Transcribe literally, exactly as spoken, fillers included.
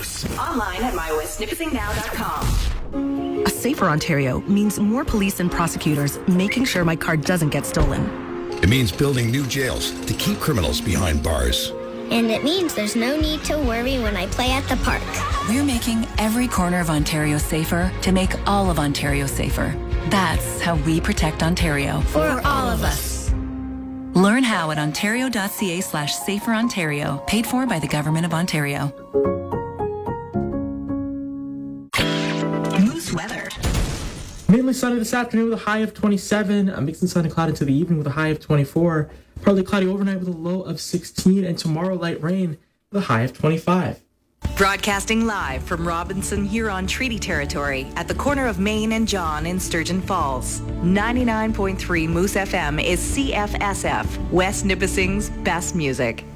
Moose. Online at my west nipissing now dot com. A safer Ontario means more police and prosecutors making sure my car doesn't get stolen. It means building new jails to keep criminals behind bars. And it means there's no need to worry when I play at the park. We're making every corner of Ontario safer to make all of Ontario safer. That's how we protect Ontario. For all of us. Learn how at ontario.ca slash safer Ontario, paid for by the Government of Ontario. Moose weather. Mainly sunny this afternoon with a high of twenty-seven. A mix of sun and cloud into the evening with a high of twenty-four. Partly cloudy overnight with a low of sixteen. And tomorrow light rain with a high of twenty-five. Broadcasting live from Robinson Huron Treaty Territory at the corner of Main and John in Sturgeon Falls. ninety-nine point three Moose F M is C F S F, West Nipissing's best music.